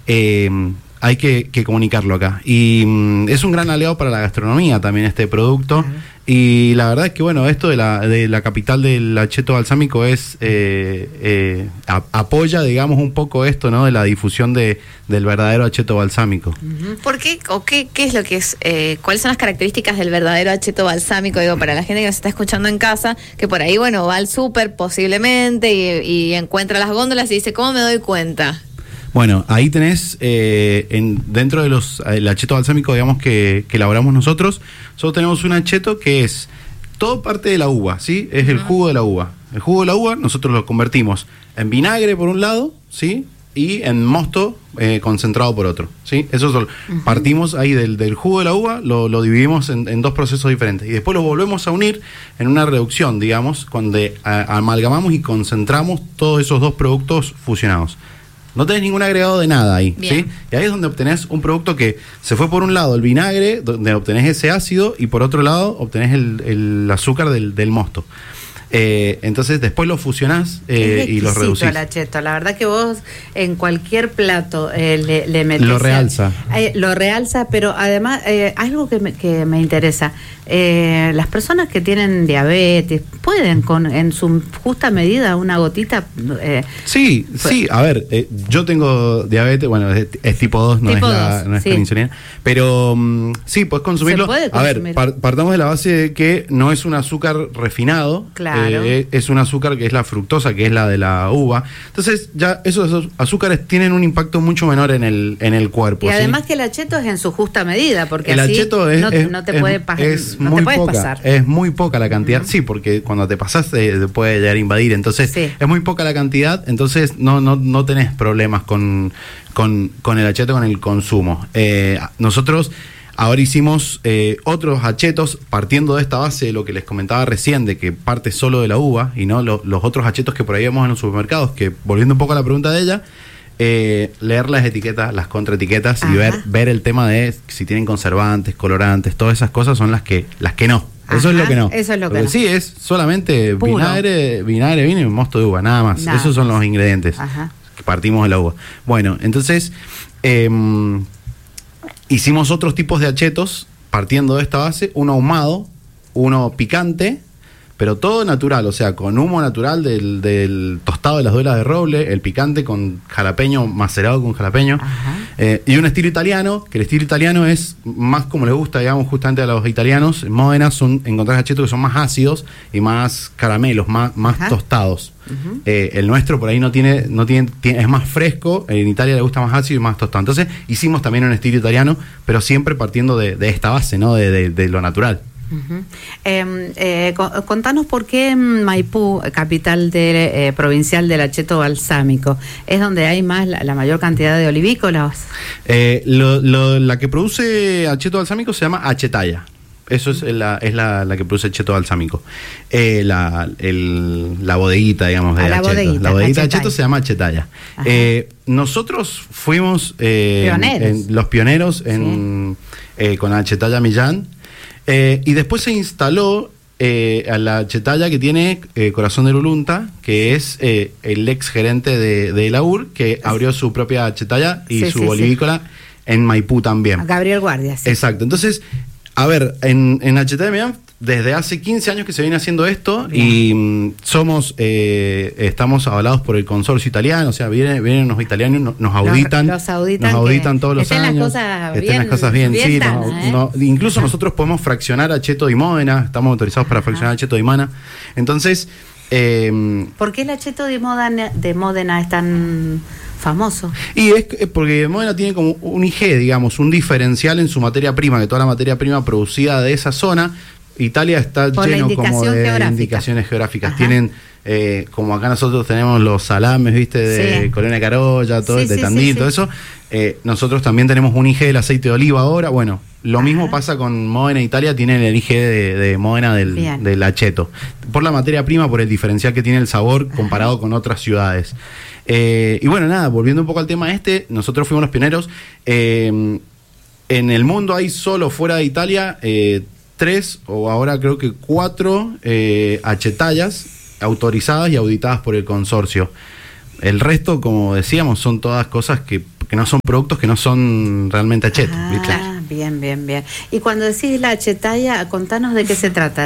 hay que comunicarlo acá. Y es un gran aliado para la gastronomía también este producto. Uh-huh. Y la verdad es que, bueno, esto de la capital del acheto balsámico es apoya, digamos, un poco esto, ¿no? De la difusión del verdadero acheto balsámico. Uh-huh. ¿Por qué? ¿O qué es lo que es? ¿Cuáles son las características del verdadero acheto balsámico? Digo, para la gente que nos está escuchando en casa, que por ahí, bueno, va al súper posiblemente y encuentra las góndolas y dice, ¿cómo me doy cuenta? Bueno, ahí tenés, dentro de el acheto balsámico, digamos, que elaboramos nosotros tenemos un acheto que es todo parte de la uva, ¿sí? Es el jugo de la uva. El jugo de la uva nosotros lo convertimos en vinagre por un lado, ¿sí? Y en mosto concentrado por otro, ¿sí? Partimos ahí del jugo de la uva, lo dividimos en dos procesos diferentes. Y después lo volvemos a unir en una reducción, digamos, cuando amalgamamos y concentramos todos esos dos productos fusionados. No tenés ningún agregado de nada ahí, ¿sí? Y ahí es donde obtenés un producto que se fue por un lado el vinagre, donde obtenés ese ácido, y por otro lado obtenés el azúcar del mosto. Entonces después lo fusionás y lo reducís. El acheto, la verdad que vos en cualquier plato le metés. Lo realza. Lo realza, pero además algo que me interesa. Las personas que tienen diabetes pueden en su justa medida una gotita. Sí, a ver, yo tengo diabetes, bueno, es tipo 2, no es con insulina, pero sí, puedes consumirlo. Se puede consumir. A ver, partamos de la base de que no es un azúcar refinado, claro. Es un azúcar que es la fructosa, que es la de la uva. Entonces ya esos azúcares tienen un impacto mucho menor en el cuerpo. Y ¿sí? además que el acheto es en su justa medida, porque el así acheto no te puede pasar. Es muy poca la cantidad, sí, porque cuando te pasas te puede llegar a invadir, entonces es muy poca la cantidad, entonces no tenés problemas con el acheto, con el consumo. Nosotros ahora hicimos otros achetos partiendo de esta base de lo que les comentaba recién, de que parte solo de la uva y no los otros achetos que por ahí vemos en los supermercados, que volviendo un poco a la pregunta de ella, leer las etiquetas, las contraetiquetas y ver el tema de si tienen conservantes, colorantes, todas esas cosas son las que no. Eso es lo que no. Eso es lo que porque no. sí, es solamente vinagre, vino y mosto de uva, nada más. Esos son los ingredientes que partimos de la uva. Bueno, entonces hicimos otros tipos de achetos partiendo de esta base, uno ahumado, uno picante, pero todo natural, o sea, con humo natural del tostado de las duelas de roble, el picante con jalapeño, macerado con jalapeño, y un estilo italiano, que el estilo italiano es más como le gusta, digamos, justamente a los italianos. En Módena encontrás achetos que son más ácidos y más caramelos, más tostados. El nuestro por ahí no tiene, es más fresco, en Italia le gusta más ácido y más tostado. Entonces hicimos también un estilo italiano, pero siempre partiendo de esta base, ¿no? De lo natural. Contanos por qué Maipú, capital provincial del acheto balsámico, es donde hay más la mayor cantidad de olivícolas. La que produce acheto balsámico se llama achetaya. Eso es la que produce acheto balsámico. La bodeguita, digamos, de acheto. La bodeguita de acheto se llama achetaya. Nosotros fuimos los pioneros con achetaya Millán. Y después se instaló a la achetaya que tiene Corazón de Lulunta, que es el ex gerente de la UR, que abrió su propia achetaya y su olivícola en Maipú también. A Gabriel Guardia. Sí. Exacto. Entonces, a ver, en achetaya Millán, desde hace 15 años que se viene haciendo esto. Bien. Y estamos avalados por el consorcio italiano, o sea, vienen los italianos, nos auditan. Nos auditan todos los años. Estén las cosas bien, sí. Sanas, Incluso nosotros podemos fraccionar acheto de Módena, estamos autorizados para fraccionar acheto de Imana. Entonces, ¿por qué el acheto de Módena es tan famoso? Y es porque Módena tiene como un IG, digamos, un diferencial en su materia prima, que toda la materia prima producida de esa zona. Italia está lleno como de indicaciones geográficas. Tienen, como acá nosotros tenemos los salames, ¿viste? De Colonia Carolla, todo de Tandil, todo eso. Nosotros también tenemos un IG del aceite de oliva ahora. Bueno, lo mismo pasa con Módena. Italia tiene el IG de Módena del acheto. Por la materia prima, por el diferencial que tiene el sabor comparado con otras ciudades. Y bueno, nada, volviendo un poco al tema nosotros fuimos los pioneros. En el mundo hay solo fuera de Italia 3 o ahora creo que 4 achetayas autorizadas y auditadas por el consorcio. El resto, como decíamos, son todas cosas que que no son productos que no son realmente acheto. ¿viste? Bien. Y cuando decís la achetalla, contanos de qué se trata.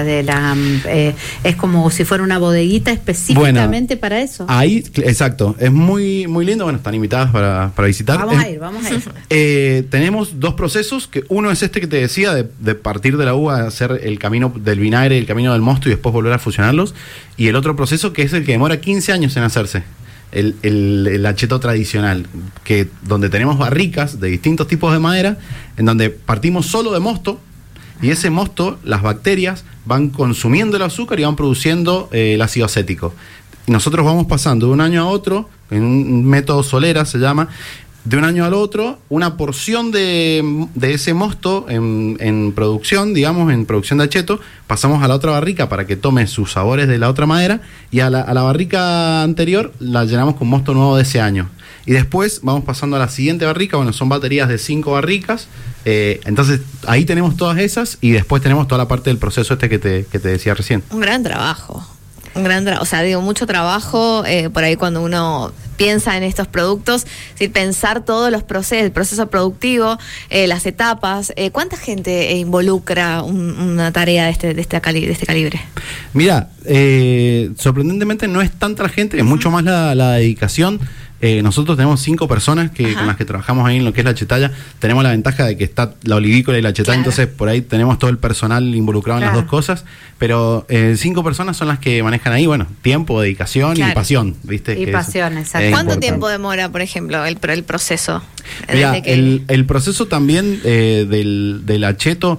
Es como si fuera una bodeguita específicamente para eso. Ahí, exacto, es muy muy lindo. Bueno, están invitadas para visitar. Vamos a ir. Tenemos dos procesos, que uno es este que te decía, de partir de la uva, hacer el camino del vinagre, el camino del mosto y después volver a fusionarlos. Y el otro proceso que es el que demora 15 años en hacerse. El acheto tradicional, donde tenemos barricas de distintos tipos de madera, en donde partimos solo de mosto, y ese mosto, las bacterias van consumiendo el azúcar y van produciendo el ácido acético. Y nosotros vamos pasando de un año a otro, en un método solera se llama, de un año al otro, una porción de ese mosto en producción, digamos, en producción de acheto, pasamos a la otra barrica para que tome sus sabores de la otra madera, y a la barrica anterior la llenamos con mosto nuevo de ese año. Y después vamos pasando a la siguiente barrica, bueno, son baterías de 5 barricas, entonces ahí tenemos todas esas, y después tenemos toda la parte del proceso que te decía recién. Un gran trabajo. O sea, mucho trabajo por ahí cuando uno piensa en estos productos, es decir, pensar todos los procesos, el proceso productivo, las etapas. ¿Cuánta gente involucra una tarea de este calibre? Mira, sorprendentemente no es tanta la gente, es mucho más la dedicación. Nosotros tenemos 5 personas con las que trabajamos ahí en lo que es la achetalla. Tenemos la ventaja de que está la olivícola y la achetalla, entonces por ahí tenemos todo el personal involucrado en las dos cosas, pero 5 personas son las que manejan ahí, bueno, tiempo, dedicación y pasión, ¿viste? Y pasión, exacto. ¿Cuánto tiempo demora, por ejemplo, el proceso? Mira, el proceso también del acheto,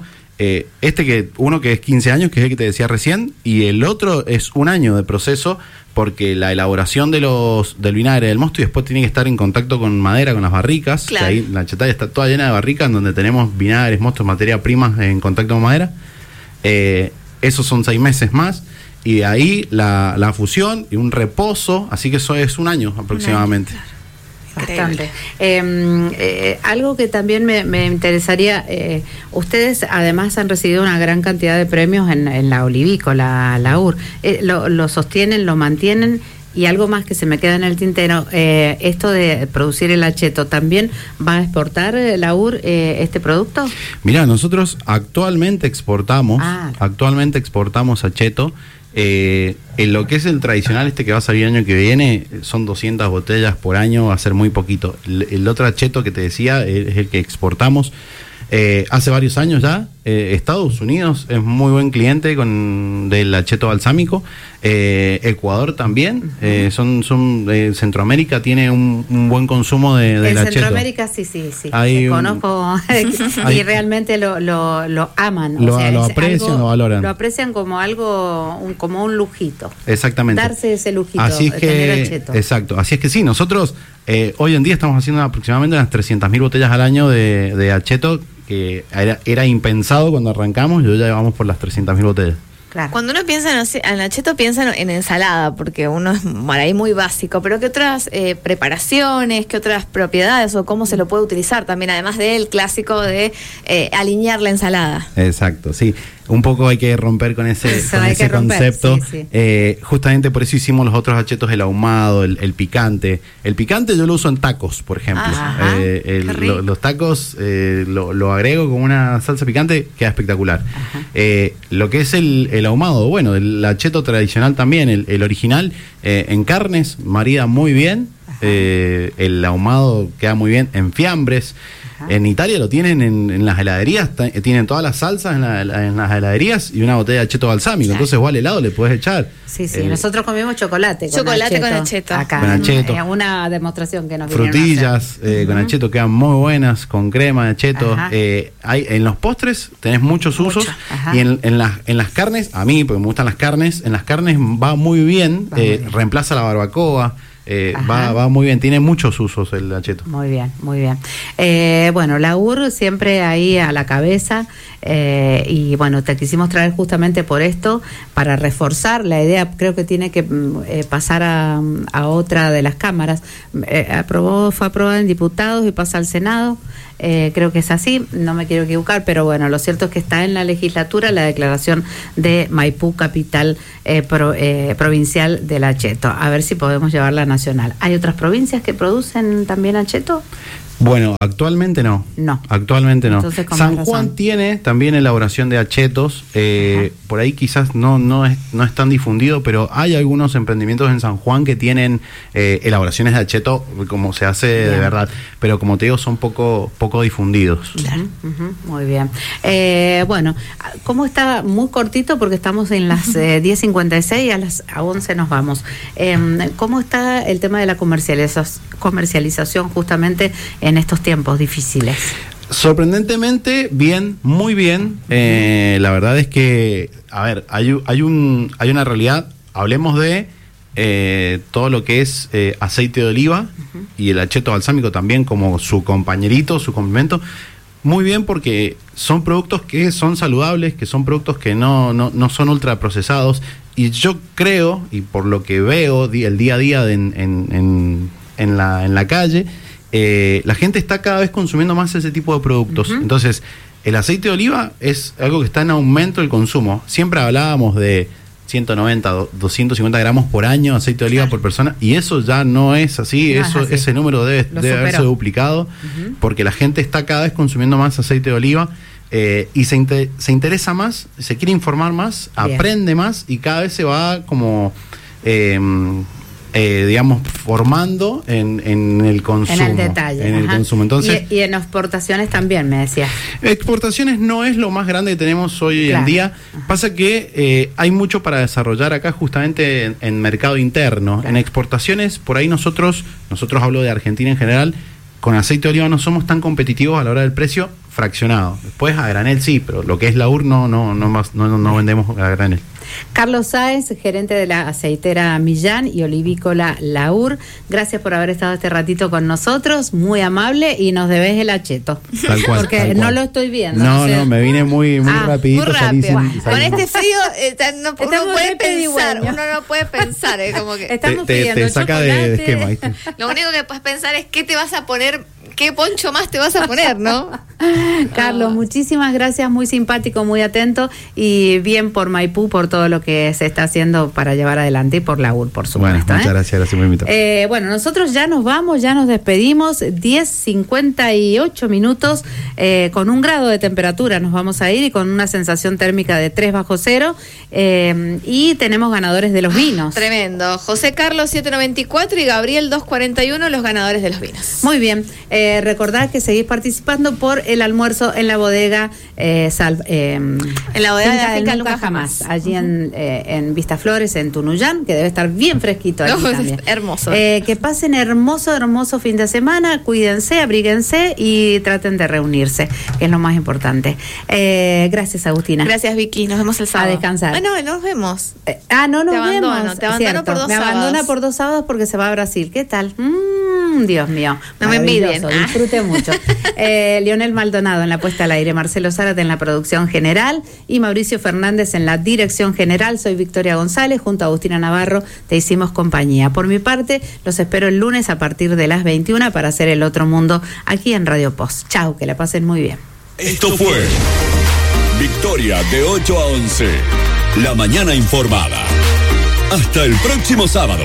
uno que es 15 años, que es el que te decía recién, y el otro es 1 año de proceso, porque la elaboración del vinagre, del mosto, y después tiene que estar en contacto con madera, con las barricas. Claro. Que ahí la achetalla está toda llena de barricas, en donde tenemos vinagres, mostos, materia prima en contacto con madera. Esos son 6 meses más, y de ahí la fusión y un reposo, así que eso es 1 año aproximadamente. Bastante. Algo que también me interesaría, ustedes además han recibido una gran cantidad de premios en la olivícola, la UR. Lo sostienen, lo mantienen, y algo más que se me queda en el tintero, esto de producir el acheto, ¿también va a exportar la UR este producto? Mira, nosotros actualmente exportamos acheto. En lo que es el tradicional que va a salir el año que viene, son 200 botellas por año, va a ser muy poquito. El otro acheto que te decía es el que exportamos hace varios años ya. Estados Unidos es muy buen cliente del acheto balsámico, Ecuador también, Centroamérica tiene un buen consumo del acheto. En Centroamérica sí, conozco y realmente lo aman. Lo aprecian, lo valoran. Lo aprecian como algo, como un lujito. Exactamente. Darse ese lujito, así es tener acheto. Exacto, así es que sí, nosotros hoy en día estamos haciendo aproximadamente unas 300.000 botellas al año de acheto, que era impensado cuando arrancamos, y hoy ya vamos por las 300.000 botellas. Claro. Cuando uno piensa en acheto, piensa en ensalada, porque uno es por ahí muy básico, pero ¿qué otras preparaciones, qué otras propiedades o cómo se lo puede utilizar también, además del clásico de alinear la ensalada? Exacto, sí. Un poco hay que romper con ese concepto. Sí. Justamente por eso hicimos los otros achetos, el ahumado, el picante. El picante yo lo uso en tacos, por ejemplo. Los tacos lo agrego con una salsa picante, queda espectacular. Lo que es el ahumado, bueno, el acheto tradicional también, el original, en carnes marida muy bien. El ahumado queda muy bien en fiambres. En Italia lo tienen en las heladerías, tienen todas las salsas en las heladerías, y una botella de acheto balsámico. Entonces vos al helado le podés echar. Sí, nosotros comimos chocolate con acheto. Acá, con acheto. Una demostración que nos frutillas con acheto quedan muy buenas, con crema de acheto. En los postres tenés muchos usos. Y en las carnes, a mí, porque me gustan las carnes, en las carnes va muy bien, reemplaza la barbacoa. Va muy bien, tiene muchos usos el acheto. Muy bien. Bueno, la UR siempre ahí a la cabeza, y bueno, te quisimos traer justamente por esto, para reforzar la idea. Creo que tiene que pasar a otra de las cámaras. Fue aprobada en diputados y pasa al Senado. Creo que es así, no me quiero equivocar, pero bueno, lo cierto es que está en la legislatura la declaración de Maipú, capital provincial del acheto. A ver si podemos llevarla nacional. ¿Hay otras provincias que producen también acheto? Bueno, actualmente no. No. Actualmente no. Entonces, con San más Juan razón. tiene también elaboración de achetos. Por ahí quizás no es tan difundido, pero hay algunos emprendimientos en San Juan que tienen elaboraciones de acheto como se hace de Bien. verdad. Pero como te digo, son poco difundidos. Muy bien. Bueno, ¿cómo está? Muy cortito porque estamos en las 10:56 y a las 11 nos vamos. ¿Cómo está el tema de la comercialización justamente en estos tiempos difíciles? Sorprendentemente bien, muy bien. La verdad es que, a ver, hay una realidad. Hablemos de todo lo que es aceite de oliva y el acheto balsámico también como su compañerito, su complemento. Muy bien, porque son productos que son saludables, que son productos que no son ultraprocesados. Y yo creo, y por lo que veo el día a día en la calle, la gente está cada vez consumiendo más ese tipo de productos. Entonces, el aceite de oliva es algo que está en aumento el consumo. Siempre hablábamos de 190, 250 gramos por año de aceite de oliva por persona, y eso ya no es así. No es así. Ese número debe haberse duplicado, porque la gente está cada vez consumiendo más aceite de oliva. Y se interesa más, se quiere informar más, Bien. aprende más, y cada vez se va como digamos, formando en el consumo. En el detalle. En el consumo. Entonces, y en exportaciones también, me decías. exportaciones no es lo más grande que tenemos hoy en día. Pasa que hay mucho para desarrollar acá justamente en mercado interno. En exportaciones, por ahí nosotros hablo de Argentina en general, con aceite de oliva no somos tan competitivos a la hora del precio fraccionado. Después a granel sí, pero lo que es la UR no vendemos a granel. Carlos Sáez, gerente de la aceitera Millán y olivícola La UR, gracias por haber estado este ratito con nosotros, muy amable, y nos debes el acheto. Tal cual. Porque tal cual. no lo estoy viendo. No, me vine muy rapidito. Muy rápido. salí Con este frío uno Estamos puede re pensar, pedigüeños. uno no puede pensar, como que Estamos te pidiendo saca de chocolate. esquema, ¿viste? lo único que puedes pensar es qué te vas a poner, qué poncho más te vas a poner, ¿no? Carlos, muchísimas gracias, muy simpático, muy atento, y bien por Maipú, por todo lo que se está haciendo para llevar adelante, y por la UR, por Bueno, supuesto. muchas gracias por invitarme. Bueno, nosotros ya nos vamos, ya nos despedimos, 10:58 minutos, con 1 grado de temperatura nos vamos a ir, y con una sensación térmica de 3 bajo cero, y tenemos ganadores de los vinos. Tremendo. José Carlos 794 y Gabriel 241, los ganadores de los vinos. Muy bien, recordad que seguís participando por el almuerzo en la bodega En la bodega de la finca Nunca Nunca Jamás, Jamás. allí en Vistaflores, en Tunuyán, que debe estar bien fresquito allí No, también. hermoso. Que pasen hermoso fin de semana, cuídense, abríguense y traten de reunirse, que es lo más importante. Gracias, Agustina. Gracias, Vicky. Nos vemos el sábado. A descansar. Bueno, nos vemos. No nos Te abandono, vemos. te abandono Cierto, por 2 me abandona sábados. por 2 sábados porque se va a Brasil. ¿Qué tal? Dios mío. No me envidien. Maravilloso, disfrute mucho. Leonel Maldonado en la puesta al aire, Marcelo Zárate en la producción general y Mauricio Fernández en la dirección general. Soy Victoria González, junto a Agustina Navarro te hicimos compañía. Por mi parte, los espero el lunes a partir de las 21 para hacer El Otro Mundo aquí en Radio Post. Chau, que la pasen muy bien. Esto fue Victoria de 8 a 11. La mañana informada. Hasta el próximo sábado.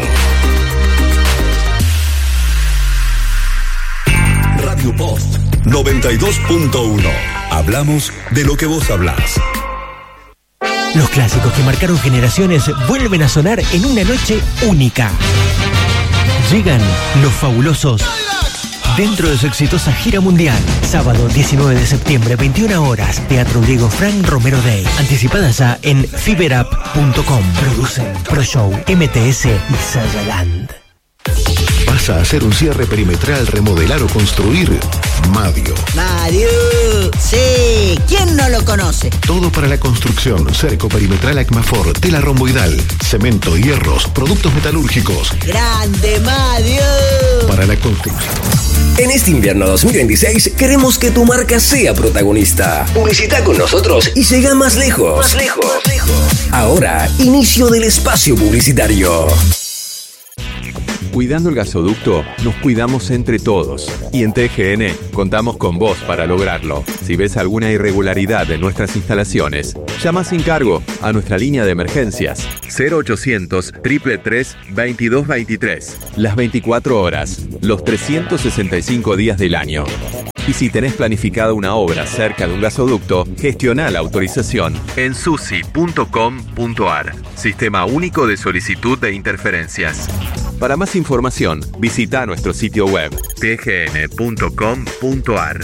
Radio Post 92.1. Hablamos de lo que vos hablás. Los clásicos que marcaron generaciones vuelven a sonar en una noche única. Llegan Los Fabulosos dentro de su exitosa gira mundial. Sábado 19 de septiembre, 21 horas, Teatro Diego Fran Romero Day. Anticipadas ya en fiberapp.com. Producen ProShow, MTS y Sayaland. ¿Vas a hacer un cierre perimetral, remodelar o construir? Madio. Mario, sí, ¿quién no lo conoce? Todo para la construcción, cerco perimetral Acmafor, tela romboidal, cemento, hierros, productos metalúrgicos. Grande Mario. Para la construcción. En este invierno 2026 queremos que tu marca sea protagonista. Publicita con nosotros y llega más lejos. Más lejos. Ahora, inicio del espacio publicitario. Cuidando el gasoducto, nos cuidamos entre todos. Y en TGN contamos con vos para lograrlo. Si ves alguna irregularidad en nuestras instalaciones, llama sin cargo a nuestra línea de emergencias 0800 333 2223. Las 24 horas, los 365 días del año. Y si tenés planificada una obra cerca de un gasoducto, gestiona la autorización en susi.com.ar. Sistema único de solicitud de interferencias. Para más información, visita nuestro sitio web tgn.com.ar.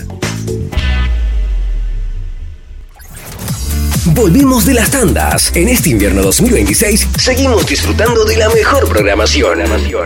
Volvimos de las tandas. En este invierno 2026 seguimos disfrutando de la mejor programación.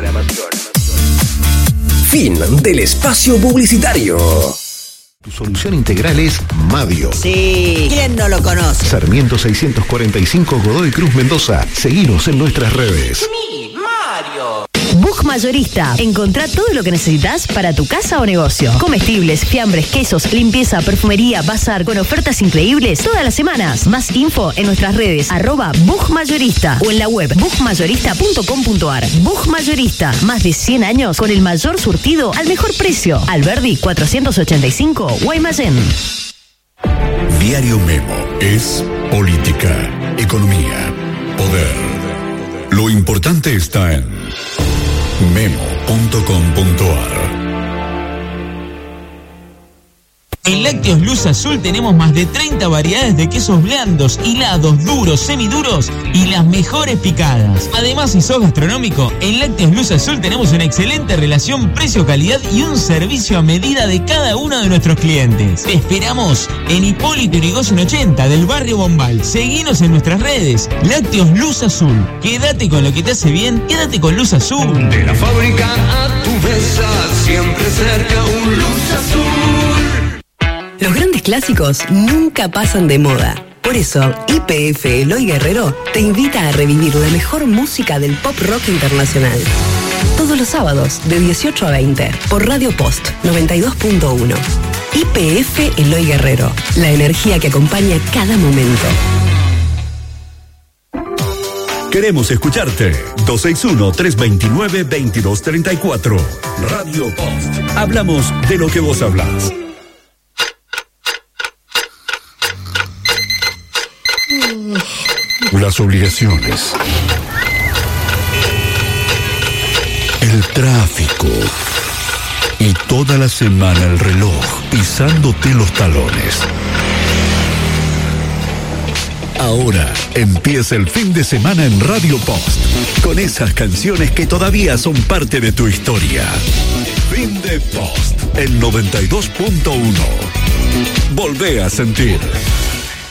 Fin del espacio publicitario. Tu solución integral es Madio. Sí, ¿quién no lo conoce? Sarmiento 645 Godoy Cruz Mendoza. Seguinos en nuestras redes. Mario. Bug Mayorista. Encontrá todo lo que necesitas para tu casa o negocio. Comestibles, fiambres, quesos, limpieza, perfumería, bazar, con ofertas increíbles todas las semanas. Más info en nuestras redes @Bug Mayorista o en la web bugmayorista.com.ar. Bug Mayorista. Más de 100 años con el mayor surtido al mejor precio. Alberdi 485 Guaymallén. Diario Memo es política, economía, poder. Lo importante está en memo.com.ar. En Lácteos Luz Azul tenemos más de 30 variedades de quesos blandos, hilados, duros, semiduros y las mejores picadas. Además, si sos gastronómico, en Lácteos Luz Azul tenemos una excelente relación precio-calidad y un servicio a medida de cada uno de nuestros clientes. Te esperamos en Hipólito Yrigoyen 80 del barrio Bombal. Seguinos en nuestras redes. Lácteos Luz Azul. Quédate con lo que te hace bien, quédate con Luz Azul. De la fábrica a tu mesa, siempre cerca un Luz Azul. Los grandes clásicos nunca pasan de moda. Por eso, YPF Eloy Guerrero te invita a revivir la mejor música del pop rock internacional. Todos los sábados, de 18 a 20, por Radio Post 92.1. YPF Eloy Guerrero, la energía que acompaña cada momento. Queremos escucharte. 261-329-2234. Radio Post. Hablamos de lo que vos hablás. Las obligaciones, el tráfico y toda la semana el reloj pisándote los talones. Ahora empieza el fin de semana en Radio Post con esas canciones que todavía son parte de tu historia. Fin de Post en 92.1. Volvé a sentir.